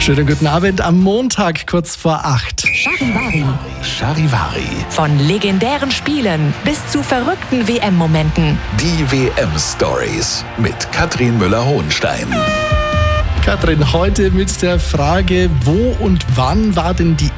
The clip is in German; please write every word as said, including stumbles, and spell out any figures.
Schönen guten Abend am Montag, kurz vor acht. Charivari. Charivari. Von legendären Spielen bis zu verrückten W M-Momenten. Die W M-Stories mit Katrin Müller-Hohenstein. Katrin, heute mit der Frage, wo und wann war denn die